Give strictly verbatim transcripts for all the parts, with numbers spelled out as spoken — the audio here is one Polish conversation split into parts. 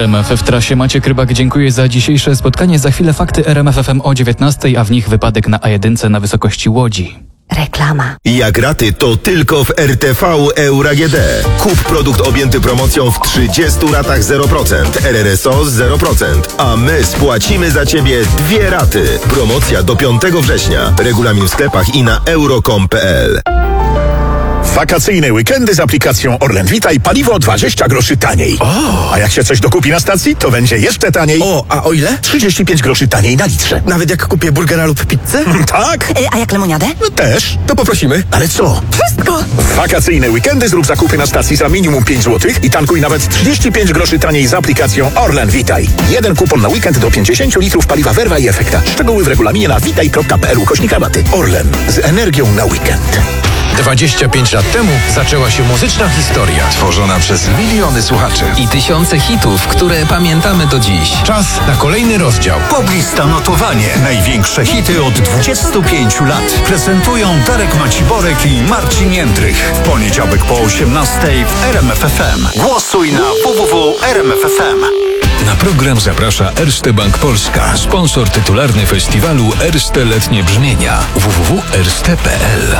R M F w trasie. Maciek Rybak, dziękuję za dzisiejsze spotkanie. Za chwilę fakty R M F F M o dziewiętnastej, a w nich wypadek na A jeden na wysokości Łodzi. Reklama. Jak raty, to tylko w R T V Euro A G D. Kup produkt objęty promocją w trzydziestu ratach zero procent, R R S O zero procent, a my spłacimy za Ciebie dwie raty. Promocja do piątego września. Regulamin w sklepach i na euro kropka com kropka p l. Wakacyjne weekendy z aplikacją Orlen Vita i paliwo dwadzieścia groszy taniej. O! A jak się coś dokupi na stacji, to będzie jeszcze taniej. O, a o ile? trzydzieści pięć groszy taniej na litrze. Nawet jak kupię burgera lub pizzę? Tak? Y, a jak lemoniadę? No też. To poprosimy. Ale co? Wszystko! W wakacyjne weekendy zrób zakupy na stacji za minimum pięć złotych i tankuj nawet trzydzieści pięć groszy taniej z aplikacją Orlen Vitaj. Jeden kupon na weekend do pięćdziesiąt litrów paliwa Verva i Efekta. Szczegóły w regulaminie na witaj kropka p l ukośnik rabaty. Orlen. Z energią na weekend. dwadzieścia pięć lat temu zaczęła się muzyczna historia. Tworzona przez miliony słuchaczy. I tysiące hitów, które pamiętamy do dziś. Czas na kolejny rozdział. Poblista notowanie. Największe hity od dwudziestu pięciu lat. Prezentują Darek Maciborek i Marcin Jędrych. W poniedziałek po osiemnastej w R M F F M. Głosuj na w w w kropka r m f f m. Na program zaprasza Erste Bank Polska, sponsor tytularny festiwalu Erste Letnie Brzmienia. w w w kropka erste kropka p l.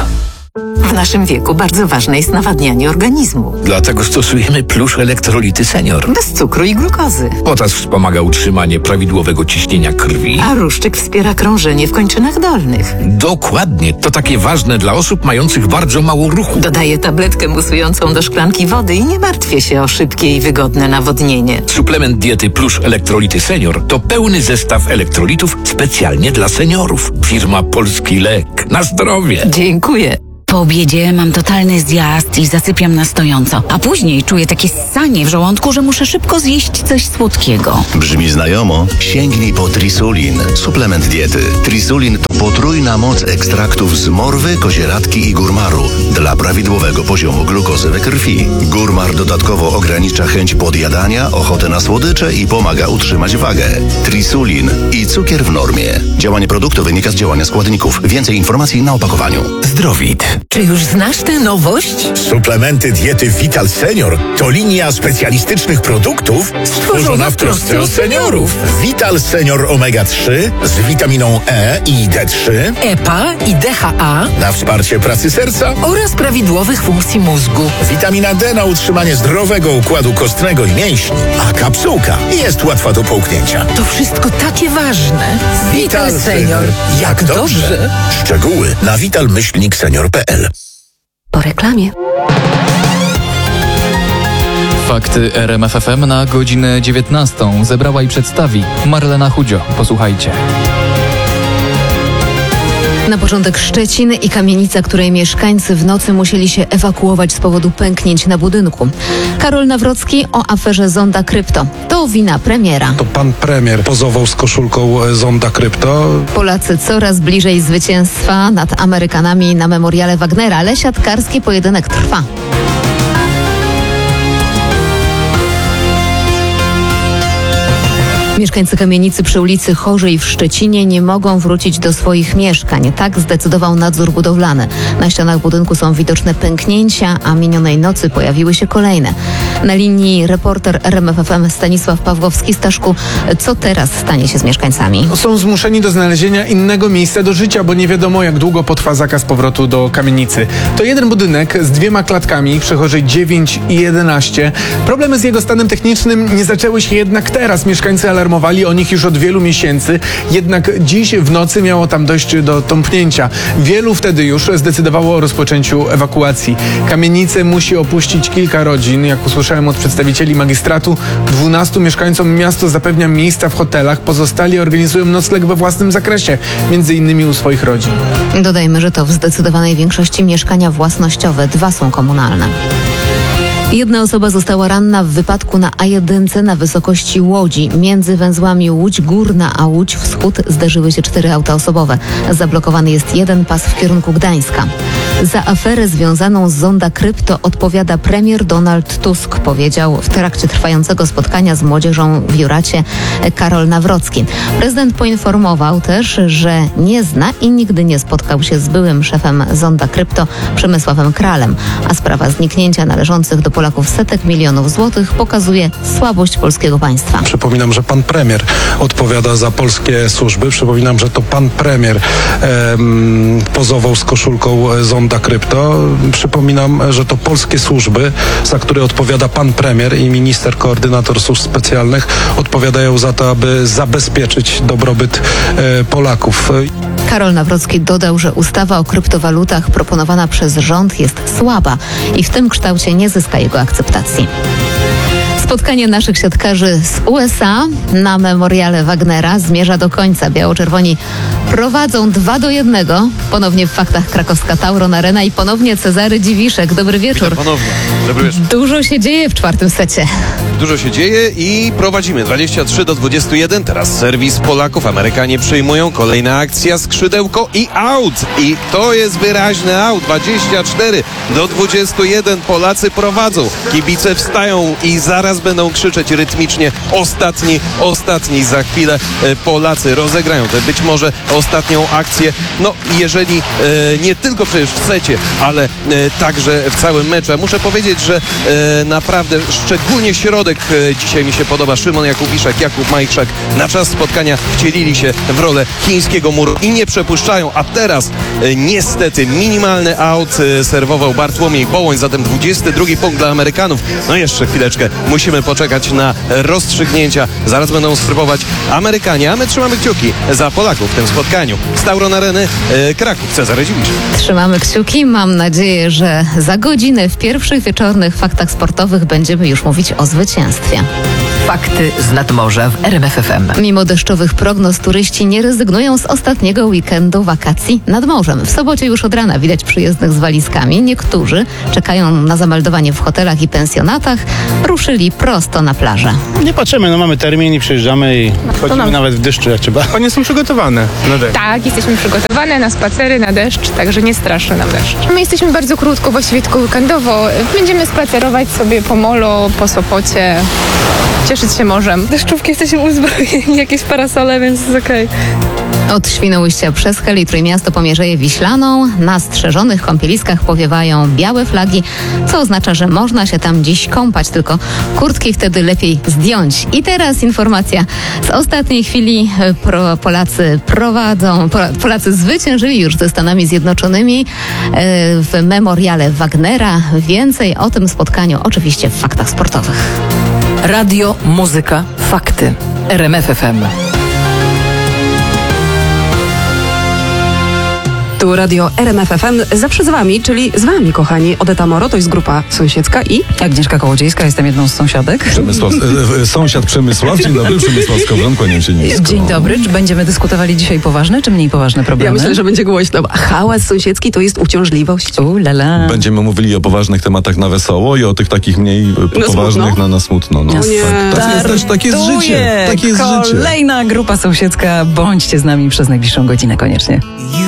W naszym wieku bardzo ważne jest nawadnianie organizmu. Dlatego stosujemy Plusz Elektrolity Senior. Bez cukru i glukozy. Potas wspomaga utrzymanie prawidłowego ciśnienia krwi. A ruszczyk wspiera krążenie w kończynach dolnych. Dokładnie. To takie ważne dla osób mających bardzo mało ruchu. Dodaję tabletkę musującą do szklanki wody i nie martwię się o szybkie i wygodne nawodnienie. Suplement diety Plusz Elektrolity Senior to pełny zestaw elektrolitów specjalnie dla seniorów. Firma Polski Lek. Na zdrowie. Dziękuję. Po obiedzie mam totalny zjazd i zasypiam na stojąco, a później czuję takie ssanie w żołądku, że muszę szybko zjeść coś słodkiego. Brzmi znajomo? Sięgnij po Trisulin. Suplement diety. Trisulin to potrójna moc ekstraktów z morwy, kozieradki i górmaru dla prawidłowego poziomu glukozy we krwi. Górmar dodatkowo ogranicza chęć podjadania, ochotę na słodycze i pomaga utrzymać wagę. Trisulin i cukier w normie. Działanie produktu wynika z działania składników. Więcej informacji na opakowaniu. Zdrowit. Czy już znasz tę nowość? Suplementy diety Vital Senior to linia specjalistycznych produktów stworzona w trosce o seniorów. Vital Senior Omega trzy z witaminą E i D trzy, E P A i D H A na wsparcie pracy serca oraz prawidłowych funkcji mózgu. Witamina D na utrzymanie zdrowego układu kostnego i mięśni, a kapsułka jest łatwa do połknięcia. To wszystko takie ważne. Vital Senior. Jak dobrze. Szczegóły na vital myślnik senior kropka p l. Po reklamie. Fakty R M F F M na godzinę dziewiętnastą zebrała i przedstawi Marlena Chudzio. Posłuchajcie. Na początek Szczecin i kamienica, której mieszkańcy w nocy musieli się ewakuować z powodu pęknięć na budynku. Karol Nawrocki o aferze Zonda Krypto. To wina premiera. To pan premier pozował z koszulką Zonda Krypto. Polacy coraz bliżej zwycięstwa nad Amerykanami na memoriale Wagnera, ale siatkarski pojedynek trwa. Mieszkańcy kamienicy przy ulicy Chorzej w Szczecinie nie mogą wrócić do swoich mieszkań. Tak zdecydował nadzór budowlany. Na ścianach budynku są widoczne pęknięcia, a minionej nocy pojawiły się kolejne. Na linii reporter R M F F M Stanisław Pawłowski. Staszku, co teraz stanie się z mieszkańcami? Są zmuszeni do znalezienia innego miejsca do życia, bo nie wiadomo, jak długo potrwa zakaz powrotu do kamienicy. To jeden budynek z dwiema klatkami przy Chorzej dziewięć i jedenaście. Problemy z jego stanem technicznym nie zaczęły się jednak teraz. Mieszkańcy alarmowali o nich już od wielu miesięcy, jednak dziś w nocy miało tam dojść do tąpnięcia. Wielu wtedy już zdecydowało o rozpoczęciu ewakuacji. Kamienicę musi opuścić kilka rodzin. Jak usłyszałem od przedstawicieli magistratu, dwunastu mieszkańcom miasto zapewnia miejsca w hotelach, pozostali organizują nocleg we własnym zakresie, między innymi u swoich rodzin. Dodajmy, że to w zdecydowanej większości mieszkania własnościowe, dwa są komunalne. Jedna osoba została ranna w wypadku na A jeden na wysokości Łodzi. Między węzłami Łódź Górna a Łódź Wschód zderzyły się cztery auta osobowe. Zablokowany jest jeden pas w kierunku Gdańska. Za aferę związaną z Zonda Krypto odpowiada premier Donald Tusk, powiedział w trakcie trwającego spotkania z młodzieżą w Juracie Karol Nawrocki. Prezydent poinformował też, że nie zna i nigdy nie spotkał się z byłym szefem Zonda Krypto Przemysławem Kralem, a sprawa zniknięcia należących do Polaków setek milionów złotych pokazuje słabość polskiego państwa. Przypominam, że pan premier odpowiada za polskie służby. Przypominam, że to pan premier em, pozował z koszulką Zonda Krypto. Przypominam, że to polskie służby, za które odpowiada pan premier i minister koordynator służb specjalnych, odpowiadają za to, aby zabezpieczyć dobrobyt e, Polaków. Karol Nawrocki dodał, że ustawa o kryptowalutach proponowana przez rząd jest słaba i w tym kształcie nie zyska jego akceptacji. Spotkanie naszych siatkarzy z U S A na memoriale Wagnera zmierza do końca. Biało-czerwoni prowadzą dwa do jednego. Ponownie w faktach krakowska Tauron Arena i ponownie Cezary Dziwiszek. Dobry wieczór. Witam ponownie. Dobry wieczór. Dużo się dzieje w czwartym secie. Dużo się dzieje i prowadzimy dwadzieścia trzy do dwudziestu jeden. Teraz serwis Polaków. Amerykanie przyjmują. Kolejna akcja, skrzydełko i out. I to jest wyraźny out. dwadzieścia cztery do dwudziestu jeden. Polacy prowadzą. Kibice wstają i zaraz będą krzyczeć rytmicznie ostatni, ostatni. Za chwilę e, Polacy rozegrają tę być może ostatnią akcję. No, jeżeli e, nie tylko przecież w secie, ale e, także w całym meczu. Muszę powiedzieć, że e, naprawdę szczególnie środek e, dzisiaj mi się podoba. Szymon Jakubiszek, Jakub Majchrzak na czas spotkania wcielili się w rolę chińskiego muru i nie przepuszczają. A teraz e, niestety minimalny out e, serwował Bartłomiej Bołoń, zatem dwudziesty drugi punkt dla Amerykanów. No jeszcze chwileczkę. Musimy poczekać na rozstrzygnięcia. Zaraz będą spróbować Amerykanie, a my trzymamy kciuki za Polaków w tym spotkaniu. Z Tauron Areny e, Kraków, Cezary Dziwisz. Trzymamy kciuki. Mam nadzieję, że za godzinę w pierwszych wieczornych faktach sportowych będziemy już mówić o zwycięstwie. Fakty z nadmorza w R M F F M. Mimo deszczowych prognoz turyści nie rezygnują z ostatniego weekendu wakacji nad morzem. W sobocie już od rana widać przyjezdnych z walizkami. Niektórzy czekają na zameldowanie w hotelach i pensjonatach. Ruszyli prosto na plażę. Nie patrzymy, no mamy termin i przyjeżdżamy i chodzimy nam... nawet w deszczu jak trzeba. Panie są przygotowane na deszcz. Tak, jesteśmy przygotowane na spacery, na deszcz, także nie straszy nam deszcz. My jesteśmy bardzo krótko, właściwie tylko weekendowo. Będziemy spacerować sobie po molo, po Sopocie, cieszyć się morzem. Deszczówki jesteśmy uzbrojeni, jakieś parasole, więc jest okej. Od Świnoujścia przez Hel i Trójmiasto po Mierzeję Wiślaną na strzeżonych kąpieliskach powiewają białe flagi, co oznacza, że można się tam dziś kąpać, tylko kurtki wtedy lepiej zdjąć. I teraz informacja z ostatniej chwili. Pro, Polacy prowadzą, Polacy zwyciężyli już ze Stanami Zjednoczonymi w memoriale Wagnera. Więcej o tym spotkaniu oczywiście w faktach sportowych. Radio, muzyka, fakty. R M F F M. Tu radio R M F F M, zawsze z wami, czyli z wami, kochani. Odeta Moro, to jest grupa sąsiedzka i... Agnieszka Kołodziejska, jestem jedną z sąsiadek. Przemysław, e, sąsiad Przemysław, dzień dobry, Przemysław Skowron, kłaniam się nisko. Dzień dobry, czy będziemy dyskutowali dzisiaj poważne, czy mniej poważne problemy? Ja myślę, że będzie głośno. Hałas sąsiedzki to jest uciążliwość. U, lala. Będziemy mówili o poważnych tematach na wesoło i o tych takich mniej no, poważnych smutno. na, na smutno. No. No nie. Tak, tak jest, też, tak jest życie. Tak jest Kolejna życie. grupa sąsiedzka, bądźcie z nami przez najbliższą godzinę koniecznie.